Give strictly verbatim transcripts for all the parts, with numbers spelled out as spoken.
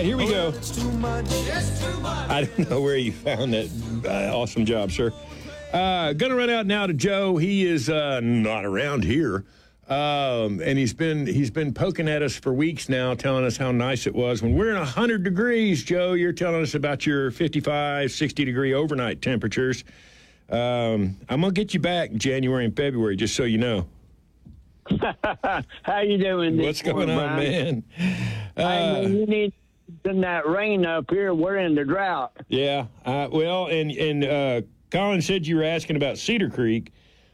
here we go. I don't know where you found that. Uh, awesome job, sir. Uh, gonna run out now to Joe. He is uh, not around here. Um, and he's been he's been poking at us for weeks now, telling us how nice it was. When we're in one hundred degrees, Joe, you're telling us about your fifty-five, sixty-degree overnight temperatures. Um, I'm going to get you back in January and February, just so you know. How you doing? What's going on, man? Uh, I mean, you need that rain up here. We're in the drought. Yeah. Uh, well, and, and uh, Colin said you were asking about Cedar Creek.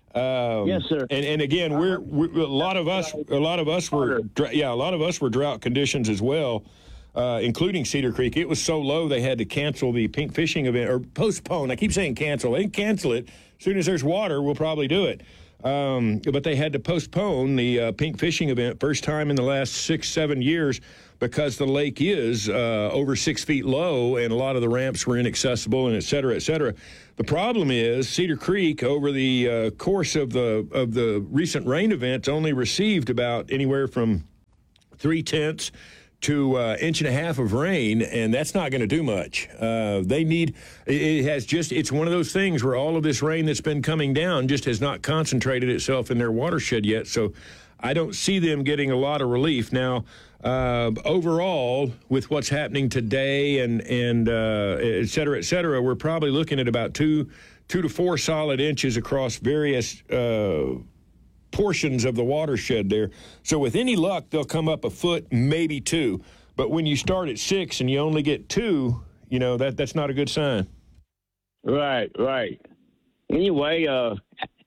Um, yes, sir. And, and again, we're, we're a lot of us. A lot of us were. Yeah, a lot of us were drought conditions as well, uh, including Cedar Creek. It was so low they had to cancel the pink fishing event or postpone. I keep saying cancel. They didn't cancel it. As soon as there's water, we'll probably do it. Um, but they had to postpone the uh, pink fishing event, first time in the last six, seven years, because the lake is uh, over six feet low and a lot of the ramps were inaccessible and et cetera, et cetera. The problem is Cedar Creek, over the uh, course of the of the recent rain events, only received about anywhere from three tenths to uh, inch and a half of rain, and that's not going to do much. Uh, they need, it has just, it's one of those things where all of this rain that's been coming down just has not concentrated itself in their watershed yet, so I don't see them getting a lot of relief. Now, uh, overall, with what's happening today and, and uh, et cetera, et cetera, we're probably looking at about two, two to four solid inches across various uh portions of the watershed there. So with any luck, they'll come up a foot, maybe two. But when you start at six and you only get two, you know, that that's not a good sign. Right, right. Anyway, uh,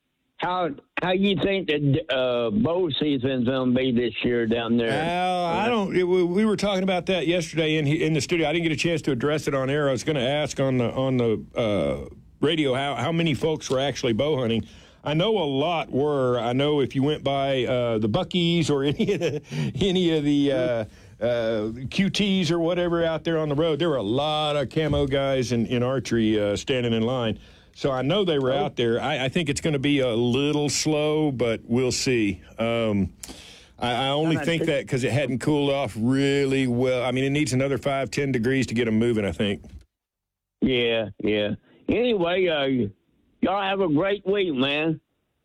how how you think the uh, bow season's going to be this year down there? Well, I don't. It, we were talking about that yesterday in in the studio. I didn't get a chance to address it on air. I was going to ask on the on the uh, radio how how many folks were actually bow hunting. I know a lot were. I know if you went by uh, the Buc-ee's or any of the, any of the uh, uh, Q Ts or whatever out there on the road, there were a lot of camo guys in, in archery uh, standing in line. So I know they were out there. I, I think it's going to be a little slow, but we'll see. Um, I, I only think that because it hadn't cooled off really well. I mean, it needs another five, ten degrees to get them moving, I think. Yeah, yeah. Anyway, uh, y'all have a great week, man.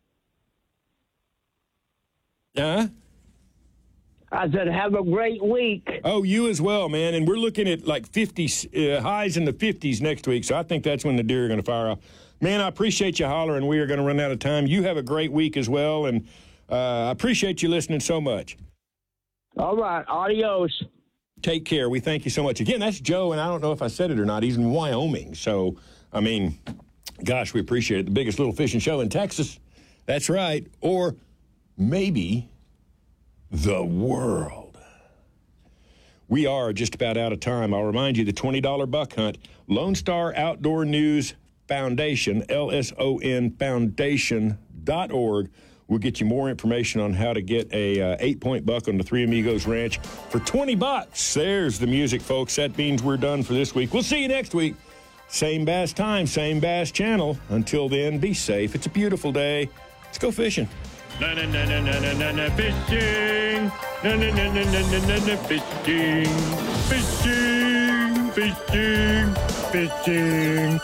Huh? I said, have a great week. Oh, you as well, man. And we're looking at like fifty uh, highs in the fifties next week, so I think that's when the deer are going to fire off. Man, I appreciate you hollering. We are going to run out of time. You have a great week as well, and uh, I appreciate you listening so much. All right. Adios. Take care. We thank you so much. Again, that's Joe, and I don't know if I said it or not. He's in Wyoming, so, I mean, gosh, we appreciate it. The biggest little fishing show in Texas. That's right. Or maybe the world. We are just about out of time. I'll remind you, the twenty dollar buck hunt, Lone Star Outdoor News Foundation, L S O N foundation dot org, will get you more information on how to get a uh, eight-point buck on the Three Amigos Ranch for twenty bucks. There's the music, folks. That means we're done for this week. We'll see you next week. Same bass time, same bass channel. Until then, be safe. It's a beautiful day. Let's go fishing. Na na na na na na na na fishing. Na na na na na na na na fishing. Fishing, fishing, fishing.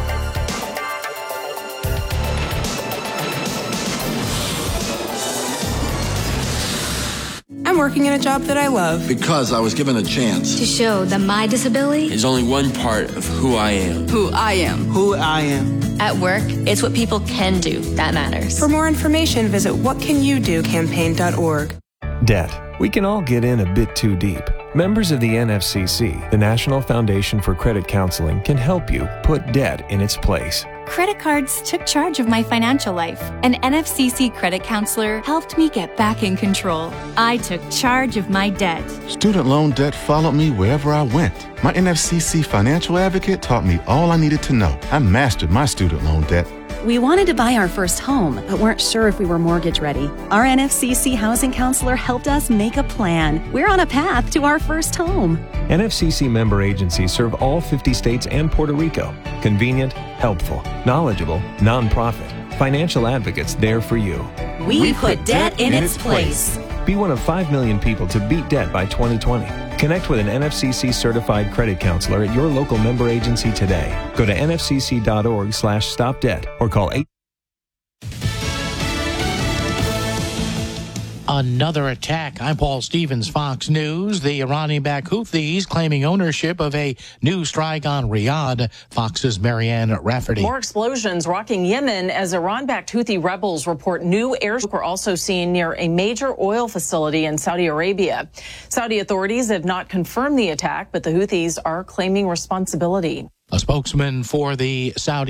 I'm working in a job that I love. Because I was given a chance. To show that my disability is only one part of who I am. Who I am. Who I am. At work, it's what people can do that matters. For more information, visit what can you do campaign dot org. Debt. We can all get in a bit too deep. Members of the N F C C, the National Foundation for Credit Counseling, can help you put debt in its place. Credit cards took charge of my financial life. An N F C C credit counselor helped me get back in control. I took charge of my debt. Student loan debt followed me wherever I went. My N F C C financial advocate taught me all I needed to know. I mastered my student loan debt. We wanted to buy our first home, but weren't sure if we were mortgage ready. Our N F C C housing counselor helped us make a plan. We're on a path to our first home. N F C C member agencies serve all fifty states and Puerto Rico. Convenient, helpful, knowledgeable, nonprofit. Financial advocates there for you. We, we put, put debt in, in its place. place. Be one of five million people to beat debt by twenty twenty. Connect with an N F C C certified credit counselor at your local member agency today. Go to N F C C dot org slash stop debt or call eight. Another attack. I'm Paul Stevens, Fox News. The Iranian-backed Houthis claiming ownership of a new strike on Riyadh. Fox's Marianne Rafferty. More explosions rocking Yemen as Iran-backed Houthi rebels report new airstrikes were also seen near a major oil facility in Saudi Arabia. Saudi authorities have not confirmed the attack, but the Houthis are claiming responsibility. A spokesman for the Saudi